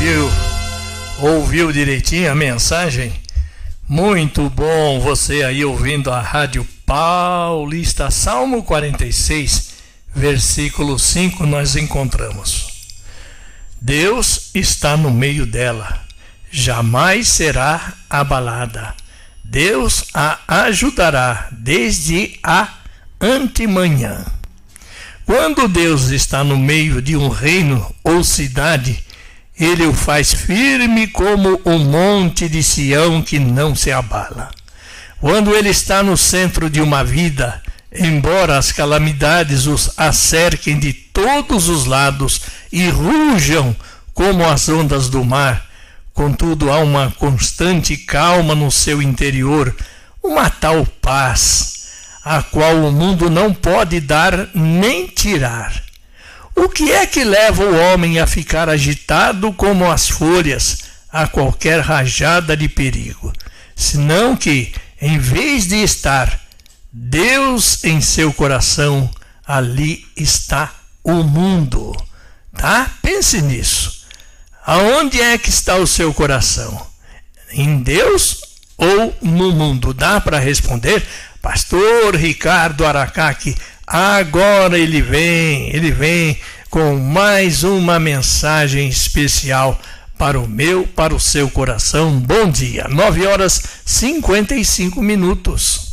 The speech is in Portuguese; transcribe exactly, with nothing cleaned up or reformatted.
ouviu? Ouviu direitinho a mensagem? Muito bom você aí ouvindo a Rádio Paulista. Salmo quarenta e seis, versículo cinco, nós encontramos: Deus está no meio dela, jamais será abalada. Deus a ajudará desde a antemanhã. Quando Deus está no meio de um reino ou cidade, Ele o faz firme como um monte de Sião que não se abala. Quando Ele está no centro de uma vida, embora as calamidades os acerquem de todos os lados e rujam como as ondas do mar, contudo há uma constante calma no seu interior, uma tal paz, a qual o mundo não pode dar nem tirar. O que é que leva o homem a ficar agitado como as folhas a qualquer rajada de perigo? Senão que, em vez de estar Deus em seu coração, ali está o mundo. Tá? Pense nisso. Aonde é que está o seu coração? Em Deus ou no mundo? Dá para responder? Pastor Ricardo Aracaki, agora ele vem, ele vem com mais uma mensagem especial para o meu, para o seu coração. Bom dia, nove horas e cinquenta e cinco minutos.